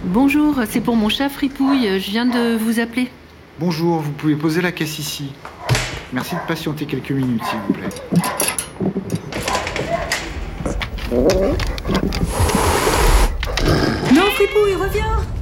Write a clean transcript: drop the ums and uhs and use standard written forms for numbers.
Bonjour, c'est pour mon chat Fripouille, je viens de vous appeler. Bonjour, vous pouvez poser la caisse ici. Merci de patienter quelques minutes, s'il vous plaît. Non, Fripouille, reviens!